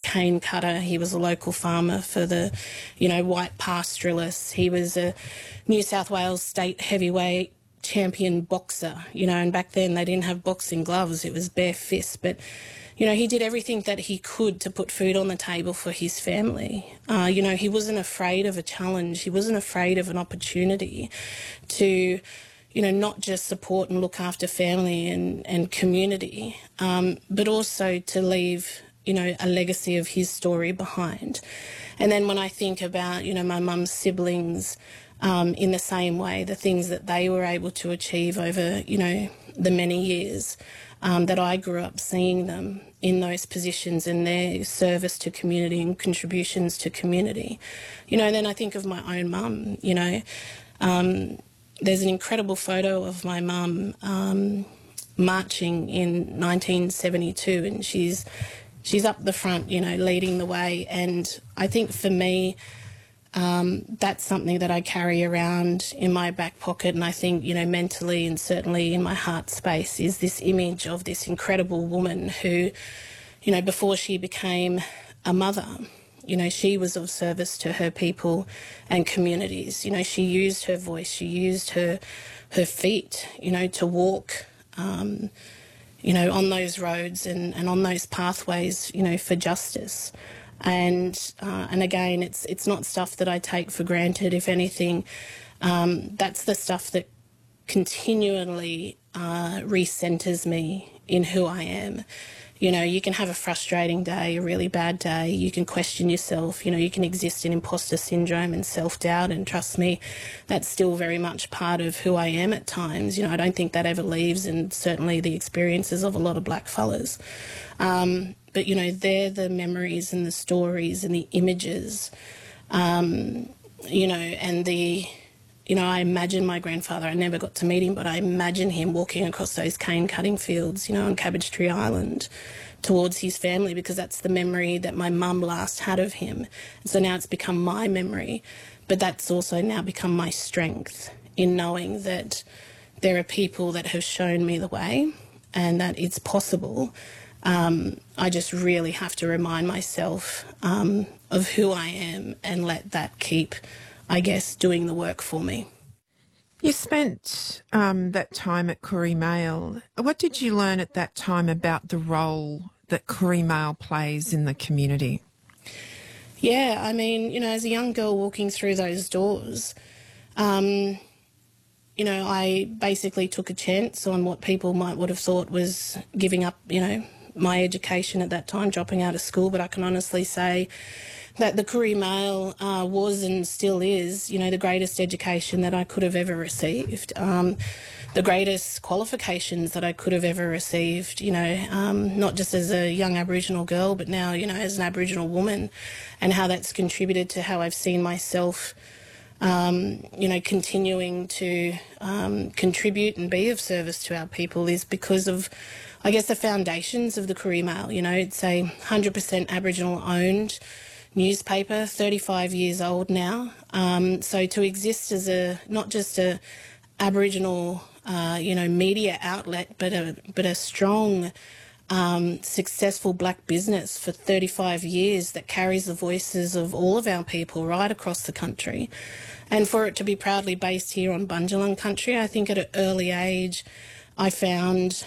cane cutter. He was a local farmer for the, white pastoralists. He was a New South Wales state heavyweight champion boxer, and back then they didn't have boxing gloves. It was bare fists. But, he did everything that he could to put food on the table for his family. He wasn't afraid of a challenge. He wasn't afraid of an opportunity to, not just support and look after family and community, but also to leave, a legacy of his story behind. And then when I think about, my mum's siblings, in the same way, the things that they were able to achieve over, the many years that I grew up seeing them in those positions and their service to community and contributions to community. Then I think of my own mum, there's an incredible photo of my mum marching in 1972, and she's up the front, leading the way. And I think for me, that's something that I carry around in my back pocket, and I think, mentally and certainly in my heart space is this image of this incredible woman who, before she became a mother, she was of service to her people and communities. She used her voice, she used her feet, to walk, on those roads and on those pathways, for justice. And again, it's not stuff that I take for granted. If anything, that's the stuff that continually recenters me in who I am. You can have a frustrating day, a really bad day. You can question yourself. You can exist in imposter syndrome and self-doubt. And trust me, that's still very much part of who I am at times. I don't think that ever leaves, and certainly the experiences of a lot of black fellas. But, they're the memories and the stories and the images, and the, I imagine my grandfather, I never got to meet him, but I imagine him walking across those cane cutting fields, on Cabbage Tree Island towards his family, because that's the memory that my mum last had of him. And so now it's become my memory, but that's also now become my strength in knowing that there are people that have shown me the way and that it's possible. I just really have to remind myself of who I am and let that keep, I guess, doing the work for me. You spent that time at Koori Mail. What did you learn at that time about the role that Koori Mail plays in the community? Yeah, I mean, as a young girl walking through those doors, I basically took a chance on what people would have thought was giving up, my education at that time, dropping out of school. But I can honestly say that the Koori Mail was and still is, the greatest education that I could have ever received, the greatest qualifications that I could have ever received, not just as a young Aboriginal girl, but now, as an Aboriginal woman, and how that's contributed to how I've seen myself, continuing to contribute and be of service to our people is because of, I guess, the foundations of the Koori Mail. It's a 100% Aboriginal owned newspaper, 35 years old now. So to exist as not just a Aboriginal, media outlet, but a strong, successful black business for 35 years that carries the voices of all of our people right across the country. And for it to be proudly based here on Bundjalung country, I think at an early age I found,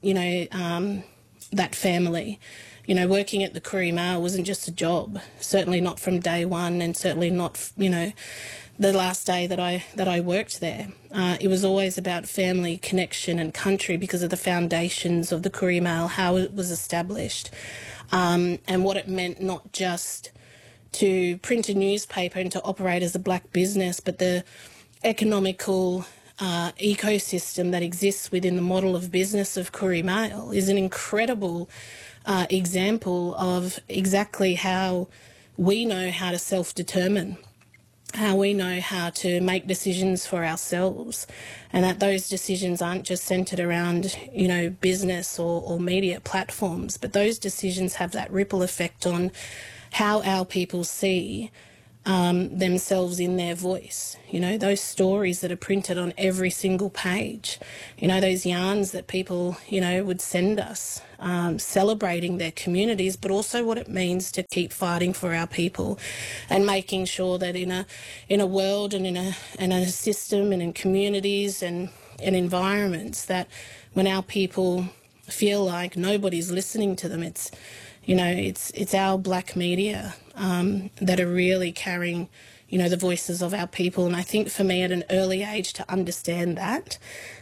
that family. Working at the Koori Mail wasn't just a job, certainly not from day one, and certainly not, the last day that I worked there. It was always about family, connection and country because of the foundations of the Koori Mail, how it was established, and what it meant not just to print a newspaper and to operate as a black business, but the economical ecosystem that exists within the model of business of Koori Mail is an incredible example of exactly how we know how to self-determine, how we know how to make decisions for ourselves, and that those decisions aren't just centred around, business or media platforms, but those decisions have that ripple effect on how our people see themselves in their voice. You know, those stories that are printed on every single page, you know, those yarns that people, you know, would send us, celebrating their communities, but also what it means to keep fighting for our people and making sure that in a world and in a system and in communities and in environments that when our people feel like nobody's listening to them, it's our black media that are really carrying, you know, the voices of our people. And I think for me at an early age to understand that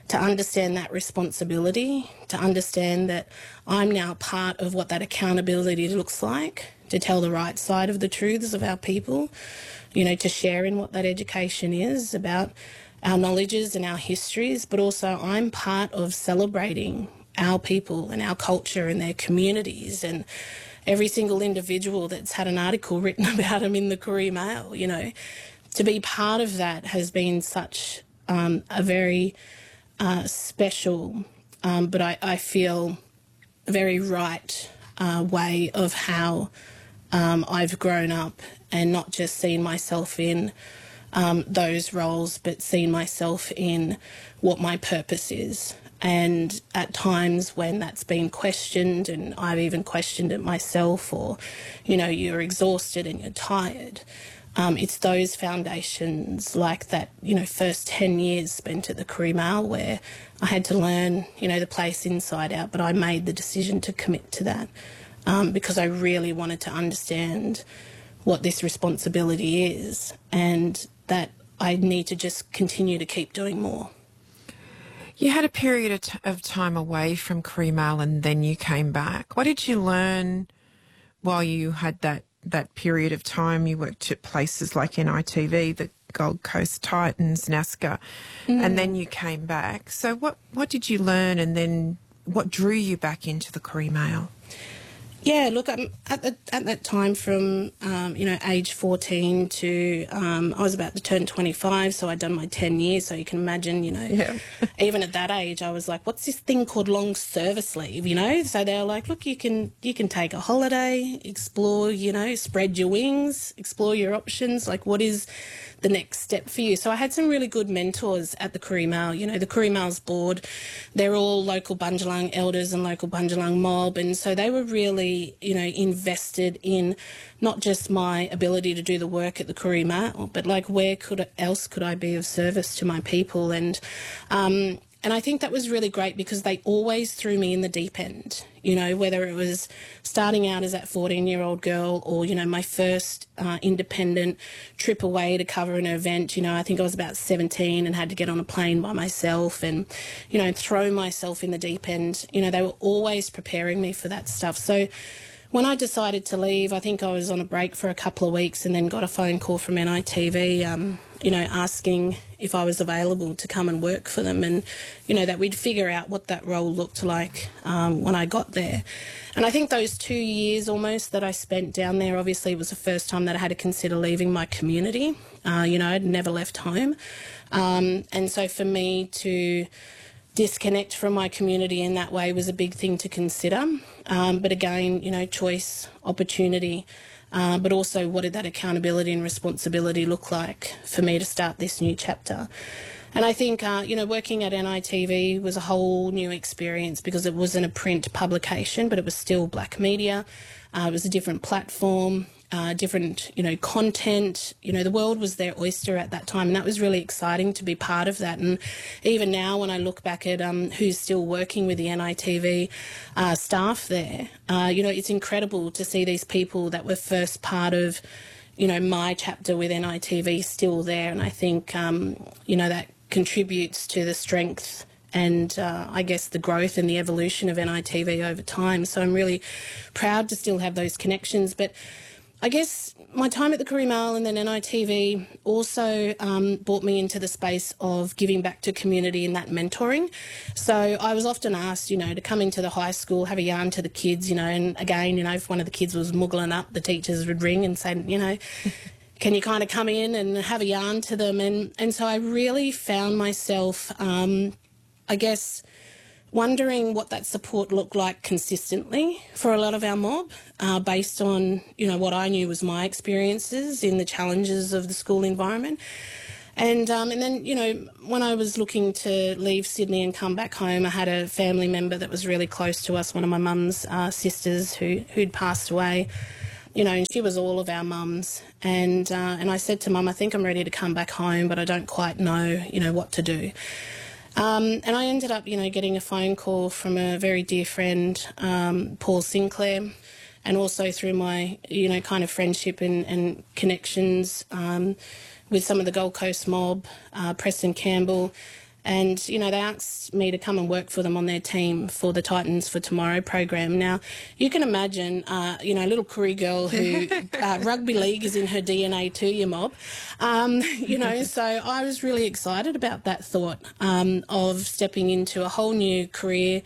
responsibility, to understand that I'm now part of what that accountability looks like, to tell the right side of the truths of our people, you know, to share in what that education is about our knowledges and our histories, but also I'm part of celebrating our people and our culture and their communities, and every single individual that's had an article written about them in the Courier Mail, you know. To be part of that has been such a very special, but I feel very right way of how I've grown up and not just seen myself in those roles, but seen myself in what my purpose is. And at times when that's been questioned, and I've even questioned it myself, or, you know, you're exhausted and you're tired, it's those foundations like that, you know, first 10 years spent at the Courier Mail where I had to learn, you know, the place inside out, but I made the decision to commit to that because I really wanted to understand what this responsibility is and that I need to just continue to keep doing more. You had a period of time away from Courier Mail and then you came back. What did you learn while you had that period of time? You worked at places like NITV, the Gold Coast Titans, NASCAR, and then you came back. So what did you learn, and then what drew you back into the Courier Mail? Yeah, look, at that time from, you know, age 14 to I was about to turn 25, so I'd done my 10 years, so you can imagine, you know, even at that age I was like, what's this thing called long service leave, you know? So they were like, look, you can take a holiday, explore, you know, spread your wings, explore your options, like what is the next step for you? So I had some really good mentors at the Courier Mail. You know, the Courier Mail's board, they're all local Bundjalung elders and local Bundjalung mob, and so they were really, you know, invested in not just my ability to do the work at the Courier Mail, but like where else could I be of service to my people? And I think that was really great because they always threw me in the deep end, you know, whether it was starting out as that 14-year-old girl or, you know, my first independent trip away to cover an event. You know, I think I was about 17 and had to get on a plane by myself and, you know, throw myself in the deep end. You know, they were always preparing me for that stuff. So when I decided to leave, I think I was on a break for a couple of weeks and then got a phone call from NITV, you know, asking if I was available to come and work for them, and, you know, that we'd figure out what that role looked like when I got there. And I think those 2 years almost that I spent down there, obviously it was the first time that I had to consider leaving my community. You know, I'd never left home. And so for me to disconnect from my community in that way was a big thing to consider. But again, you know, choice, opportunity, but also what did that accountability and responsibility look like for me to start this new chapter. And I think, you know, working at NITV was a whole new experience because it wasn't a print publication, but it was still black media. It was a different platform, different, you know, content. You know, the world was their oyster at that time, and that was really exciting to be part of that. And even now when I look back at who's still working with the NITV staff there, you know, it's incredible to see these people that were first part of, you know, my chapter with NITV still there. And I think, you know, that contributes to the strength and I guess the growth and the evolution of NITV over time. So I'm really proud to still have those connections. But I guess my time at the Courier Mail and then NITV also brought me into the space of giving back to community and that mentoring. So I was often asked, you know, to come into the high school, have a yarn to the kids, you know, and again, you know, if one of the kids was muggling up, the teachers would ring and say, you know, can you kind of come in and have a yarn to them? And so I really found myself, I guess, wondering what that support looked like consistently for a lot of our mob, based on, what I knew was my experiences in the challenges of the school environment. And then, when I was looking to leave Sydney and come back home, I had a family member that was really close to us, one of my mum's sisters who'd passed away, and she was all of our mums. And I said to Mum, I think I'm ready to come back home, but I don't quite know, what to do. And I ended up, getting a phone call from a very dear friend, Paul Sinclair, and also through my, kind of friendship and connections with some of the Gold Coast mob, Preston Campbell, and, they asked me to come and work for them on their team for the Titans for Tomorrow program. Now, you can imagine, a little Koori girl who rugby league is in her DNA too, your mob. So I was really excited about that thought of stepping into a whole new career,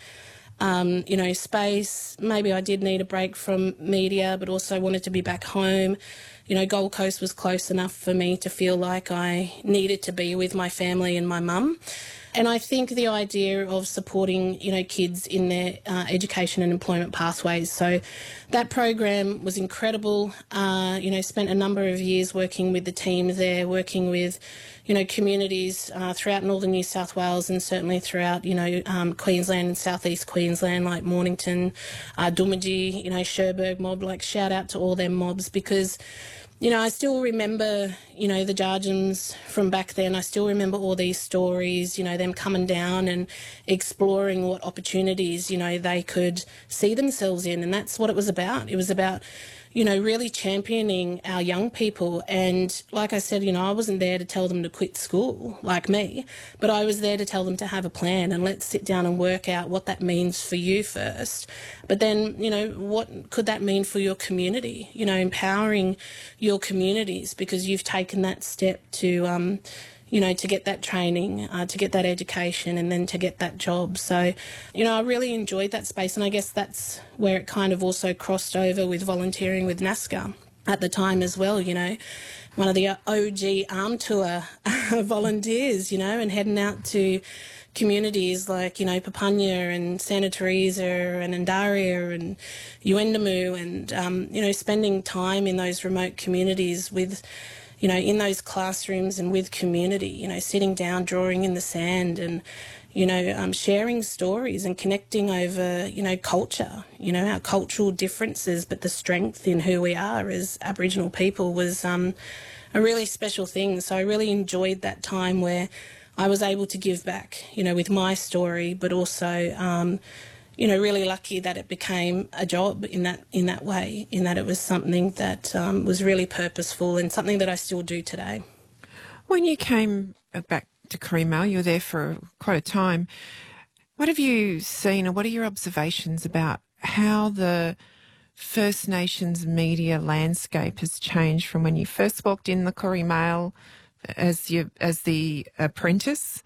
space. Maybe I did need a break from media, but also wanted to be back home. Gold Coast was close enough for me to feel like I needed to be with my family and my mum. And I think the idea of supporting, kids in their education and employment pathways. So that program was incredible. Spent a number of years working with the team there, working with, communities throughout northern New South Wales and certainly throughout, Queensland and southeast Queensland, like Mornington, Doomadgee, Cherbourg mob. Like, shout out to all them mobs, because I still remember, the Jarjums from back then. I still remember all these stories, them coming down and exploring what opportunities, they could see themselves in. And that's what it was about. It was about, really championing our young people. And like I said, I wasn't there to tell them to quit school like me, but I was there to tell them to have a plan and let's sit down and work out what that means for you first. But then, what could that mean for your community? Empowering your communities, because you've taken that step to, to get that training, to get that education, and then to get that job. So, I really enjoyed that space, and I guess that's where it kind of also crossed over with volunteering with NASCAR at the time as well, one of the OG Arm Tour volunteers, and heading out to communities like, Papunya and Santa Teresa and Andaria and Yuendamu, and, spending time in those remote communities with, in those classrooms and with community, sitting down, drawing in the sand and, sharing stories and connecting over, culture, our cultural differences, but the strength in who we are as Aboriginal people was a really special thing. So I really enjoyed that time where I was able to give back, with my story, but also, really lucky that it became a job in that way, in that it was something that was really purposeful and something that I still do today. When you came back to Creamale, you were there for quite a time. What have you seen, or what are your observations about how the First Nations media landscape has changed from when you first walked in the Creamale as the apprentice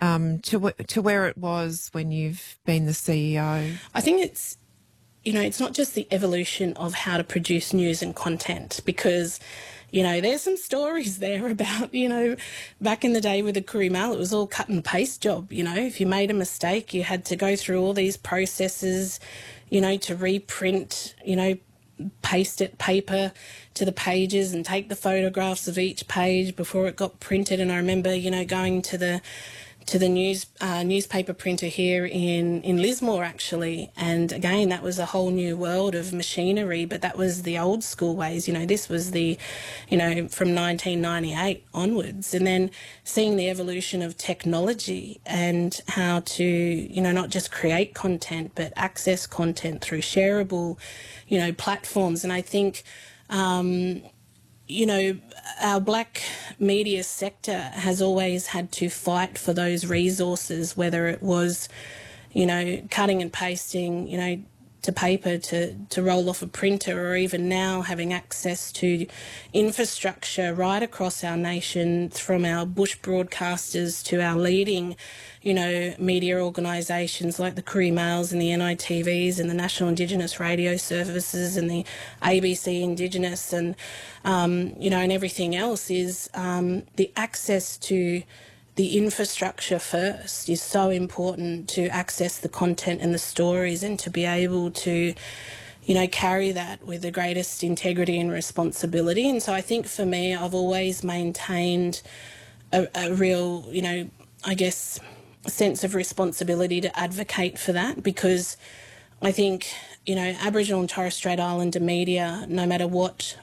to where it was when you've been the CEO? I think it's, it's not just the evolution of how to produce news and content, because, there's some stories there about, back in the day with the Creamale, it was all cut and paste job. If you made a mistake, you had to go through all these processes, to reprint, paste it paper to the pages and take the photographs of each page before it got printed. And I remember, going to the newspaper printer here in Lismore, actually, and again that was a whole new world of machinery, but that was the old school ways. This was the from 1998 onwards, and then seeing the evolution of technology and how to not just create content but access content through shareable platforms. And I think our black media sector has always had to fight for those resources, whether it was, cutting and pasting, to paper to roll off a printer, or even now having access to infrastructure right across our nation, from our bush broadcasters to our leading, media organisations like the Creamales and the NITVs and the National Indigenous Radio Services and the ABC Indigenous and, and everything else, is the access to the infrastructure first is so important to access the content and the stories and to be able to, you know, carry that with the greatest integrity and responsibility. And so I think for me, I've always maintained a real, you know, I guess, sense of responsibility to advocate for that, because I think, you know, Aboriginal and Torres Strait Islander media, no matter what